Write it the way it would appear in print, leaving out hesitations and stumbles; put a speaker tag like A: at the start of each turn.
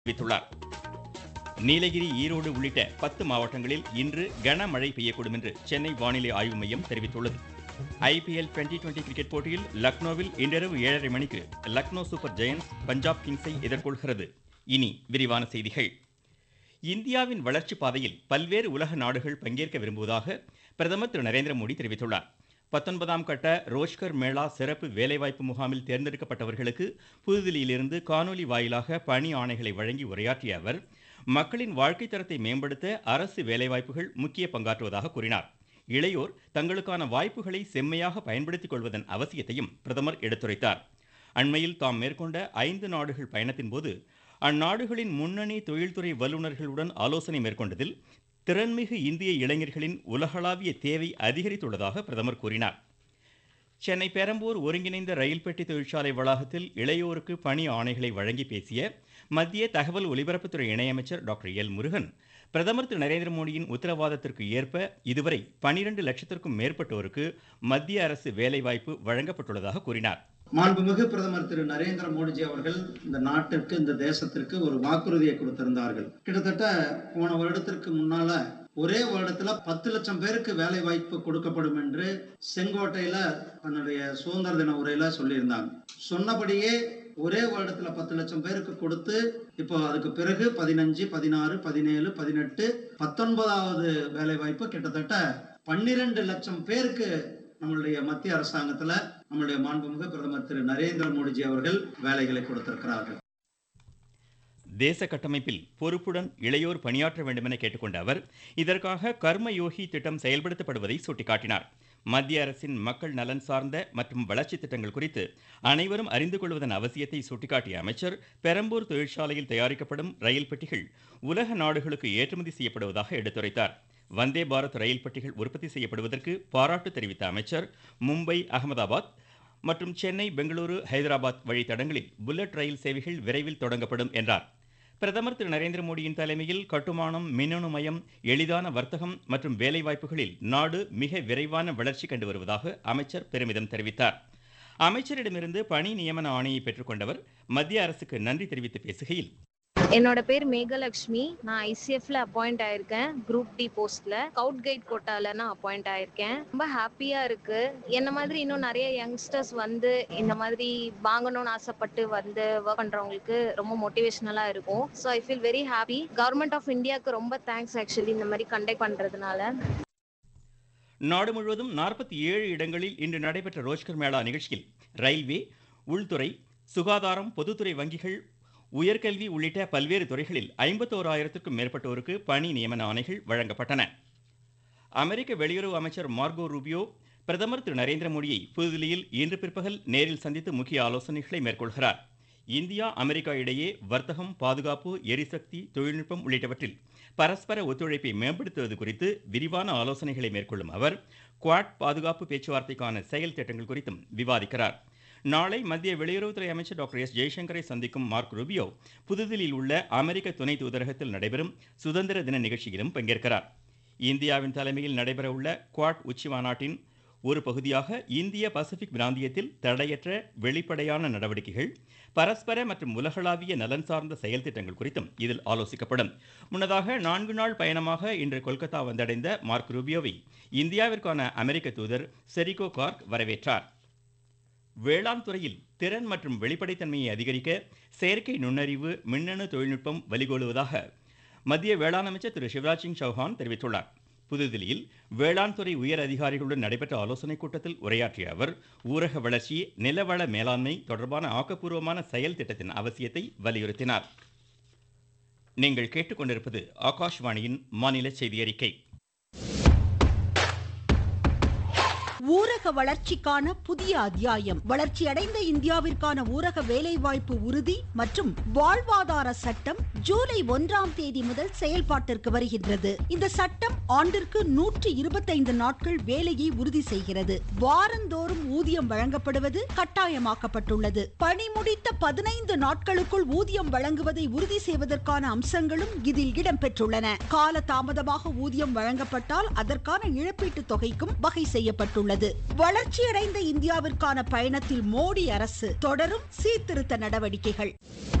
A: தெரிவித்துள்ளார். நீலகிரி, ஈரோடு உள்ளிட்ட 10 மாவட்டங்களில் இன்று கனமழை பெய்யக்கூடும் என்று சென்னை வானிலை ஆய்வு மையம் தெரிவித்துள்ளது. IPL 2020 கிரிக்கெட் போட்டியில் லக்னோவில் இன்றிரவு 7:30 மணிக்கு லக்னோ சூப்பர் ஜெயண்ட்ஸ் பஞ்சாப் கிங்ஸை எதிர்கொள்கிறது. இனி விரிவான செய்திகள். இந்தியாவின் வளர்ச்சி பாதையில் பல்வேறு உலக நாடுகள் பங்கேற்க விரும்புவதாக பிரதமர் திரு நரேந்திர மோடி தெரிவித்துள்ளார். 19ஆம் கட்ட ரோஜ்கர் மேளா சிறப்பு வேலைவாய்ப்பு முகாமில் தேர்ந்தெடுக்கப்பட்டவர்களுக்கு புதுதில்லியிலிருந்து காணொலி வாயிலாக பணி ஆணைகளை வழங்கி உரையாற்றிய அவர், மக்களின் வாழ்க்கை தரத்தை மேம்படுத்த அரசு வேலைவாய்ப்புகள் முக்கிய பங்காற்றுவதாக கூறினார். இளையோர் தங்களுக்கான வாய்ப்புகளை செம்மையாக பயன்படுத்திக் கொள்வதன் அவசியத்தையும் பிரதமர் எடுத்துரைத்தார். அண்மையில் தாம் மேற்கொண்ட 5 நாடுகள் பயணத்தின் போது அந்நாடுகளின் முன்னணி தொழில்துறை வல்லுநர்களுடன் ஆலோசனை மேற்கொண்டதில் திறன்மிகு இந்திய இளைஞர்களின் உலகளாவிய தேவை அதிகரித்துள்ளதாக பிரதமர் கூறினார். சென்னை பெரம்பூர் ஒருங்கிணைந்த ரயில் பெட்டி தொழிற்சாலை வளாகத்தில் இளையோருக்கு பணி ஆணைகளை வழங்கி பேசிய மத்திய தகவல் ஒலிபரப்புத்துறை இணையமைச்சர் டாக்டர் எல் முருகன், பிரதமர் திரு நரேந்திர மோடியின் உத்தரவாதத்திற்கு ஏற்ப இதுவரை 12 லட்சத்திற்கும் மேற்பட்டோருக்கு மத்திய அரசு வேலைவாய்ப்பு வழங்கப்பட்டுள்ளதாக கூறினார்.
B: மாண்புமிகு பிரதமர் திரு நரேந்திர மோடிஜி அவர்கள் இந்த நாட்டிற்கு, இந்த தேசத்திற்கு ஒரு வாக்குறுதியை கொடுத்திருந்தார்கள். கிட்டத்தட்ட போன வருடத்திற்கு முன்னால ஒரே வருடத்துல 10 லட்சம் பேருக்கு வேலை வாய்ப்பு கொடுக்கப்படும் என்று செங்கோட்டையில தன்னுடைய சுதந்திர தின உரையில சொல்லியிருந்தாங்க. சொன்னபடியே ஒரே வருடத்துல 10 லட்சம் பேருக்கு கொடுத்து இப்போ அதுக்கு பிறகு 15, 16, 17, 18, 19வது வேலை வாய்ப்பு கிட்டத்தட்ட 12 லட்சம் பேருக்கு நம்மளுடைய மத்திய அரசாங்கத்துல நம்மளுடைய மாண்புமிகு பிரதமர் திரு நரேந்திர மோடிஜி அவர்கள் வேலைகளை கொடுத்திருக்கிறார்கள்.
A: தேச கட்டமைப்பில் பொறுப்புடன் இளையோர் பணியாற்ற வேண்டும் என கேட்டுக்கொண்ட அவர், இதற்காக கர்மயோகி திட்டம் செயல்படுத்தப்படுவதை சுட்டிக்காட்டினார். மத்திய அரசின் மக்கள் நலன் சார்ந்த மற்றும் வளர்ச்சி திட்டங்கள் குறித்து அனைவரும் அறிந்து கொள்வதன் அவசியத்தை சுட்டிக்காட்டிய அமைச்சர், பெரம்பூர் தொழிற்சாலையில் தயாரிக்கப்படும் ரயில் பெட்டிகள் உலக நாடுகளுக்கு ஏற்றுமதி செய்யப்படுவதாக எடுத்துரைத்தார். வந்தே பாரத் ரயில் பெட்டிகள் உற்பத்தி செய்யப்படுவதற்கு பாராட்டு தெரிவித்த அமைச்சர், மும்பை, அகமதாபாத் மற்றும் சென்னை, பெங்களூரு, ஹைதராபாத் வழித்தடங்களில் புல்லட் ரயில் சேவைகள் விரைவில் தொடங்கப்படும் என்றார். பிரதமர் திரு நரேந்திர மோடியின் தலைமையில் கட்டுமானம், மின்னணு மயம், எளிதான வர்த்தகம் மற்றும் வேலைவாய்ப்புகளில் நாடு மிக விரைவான வளர்ச்சி கண்டு வருவதாக அமைச்சர் பெருமிதம் தெரிவித்தார். அமைச்சரிடமிருந்து பணி நியமன ஆணையை பெற்றுக்கொண்டவர் மத்திய அரசுக்கு நன்றி தெரிவித்து பேசுகையில்,
C: என்னோட பேர் மேகலட்சுமி. நான் ICFல அப்பாயிண்ட் ஆயிருக்கேன். குரூப் D போஸ்ட்ல ஸ்கவுட் கைட் கோட்டால நான் அப்பாயிண்ட் ஆயிருக்கேன். ரொம்ப ஹாப்பியா இருக்கு. என்ன மாதிரி இன்னும் நிறைய யங்ஸ்டர்ஸ் வந்து இந்த மாதிரி வாங்கணும்னு ஆசைப்பட்டு வந்து ஒர்க் பண்றவங்களுக்கு ரொம்ப மோட்டிவேஷனலா இருக்கும். So I feel very happy. Government of இந்தியாவுக்கு ரொம்ப தேங்க்ஸ் ஆக்சுவலி இந்த மாதிரி கண்டக்ட் பண்றதுனால.
A: நாடு முழுவதும் 47 இடங்களில் இன்று நடைபெற்ற ரோஜ்கர் மேளா நிகழ்ச்சியில் ரயில்வே, உள்துறை, சுகாதாரம், பொதுத்துறை வங்கிகள், உயர்கல்வி உள்ளிட்ட பல்வேறு துறைகளில் 51,000க்கும் மேற்பட்டோருக்கு பணி நியமன ஆணைகள் வழங்கப்பட்டன. அமெரிக்க வெளியுறவு அமைச்சர் மார்கோ ரூபியோ பிரதமர் திரு நரேந்திர மோடியை புதுதில்லியில் இன்று பிற்பகல் நேரில் சந்தித்து முக்கிய ஆலோசனைகளை மேற்கொள்கிறார். இந்தியா, அமெரிக்கா இடையே வர்த்தகம், பாதுகாப்பு, எரிசக்தி, தொழில்நுட்பம் உள்ளிட்டவற்றில் பரஸ்பர ஒத்துழைப்பை மேம்படுத்துவது குறித்து விரிவான ஆலோசனைகளை மேற்கொள்ளும் அவர், குவாட் பாதுகாப்பு பேச்சுவார்த்தைக்கான செயல் திட்டங்கள் குறித்தும் விவாதிக்கிறார். நாளை மத்திய வெளியுறவுத்துறை அமைச்சர் டாக்டர் எஸ் ஜெய்சங்கரை சந்திக்கும் மார்க் ரூபியோ புதுதில்லியில் உள்ள அமெரிக்க துணை தூதரகத்தில் நடைபெறும் சுதந்திர தின நிகழ்ச்சியிலும் பங்கேற்கிறார். இந்தியாவின் தலைமையில் நடைபெறவுள்ள குவாட் உச்சி மாநாட்டின் ஒரு பகுதியாக இந்திய பசிபிக் பிராந்தியத்தில் தடையற்ற வெளிப்படையான நடவடிக்கைகள், பரஸ்பர மற்றும் உலகளாவிய நலன் சார்ந்த செயல் திட்டங்கள் குறித்தும் இதில் ஆலோசிக்கப்படும். முன்னதாக 4 நாள் பயணமாக இன்று கொல்கத்தா வந்தடைந்த மார்க் ரூபியோவை இந்தியாவிற்கான அமெரிக்க தூதர் செரிகோ கார்க் வரவேற்றார். வேளாண் துறையில் திறன் மற்றும் வெளிப்படைத்தன்மையை அதிகரிக்க செயற்கை நுண்ணறிவு, மின்னணு தொழில்நுட்பம் வழிகோலுவதாக மத்திய வேளாண் அமைச்சர் திரு சிவராஜ் சிங் சௌஹான் தெரிவித்துள்ளார். புதுதில்லியில் வேளாண் துறை உயர் அதிகாரிகளுடன் நடைபெற்ற ஆலோசனைக் கூட்டத்தில் உரையாற்றிய அவர், ஊரக வளர்ச்சி, நிலவள மேலாண்மை தொடர்பான ஆக்கப்பூர்வமான செயல் திட்டத்தின் அவசியத்தை வலியுறுத்தினார். நீங்கள் கேட்டுக்கொண்டிருப்பது ஆகாஷ்வாணியின் மாநில செய்தி அறிக்கை.
D: ஊரக வளர்ச்சிக்கான புதிய அத்தியாயம். வளர்ச்சியடைந்த இந்தியாவிற்கான ஊரக வேலைவாய்ப்பு உறுதி மற்றும் வாழ்வாதார சட்டம் ஜூலை 1ஆம் தேதி முதல் செயல்பாட்டிற்கு வருகின்றது. இந்த சட்டம் ஆண்டிற்கு 125 நாட்கள் வேலையை உறுதி செய்கிறது. வாரந்தோறும் ஊதியம் வழங்கப்படுவது கட்டாயமாக்கப்பட்டுள்ளது. பணி முடித்த 15 நாட்களுக்குள் ஊதியம் வழங்குவதை உறுதி செய்வதற்கான அம்சங்களும் இதில் இடம்பெற்றுள்ளன. கால தாமதமாக ஊதியம் வழங்கப்பட்டால் அதற்கான இழப்பீட்டுத் தொகைக்கும் வகை செய்யப்பட்டுள்ளது. வளர்ச்சியடைந்த இந்தியாவிற்கான பயணத்தில் மோடி அரசு தொடரும் சீர்திருத்த நடவடிக்கைகள்.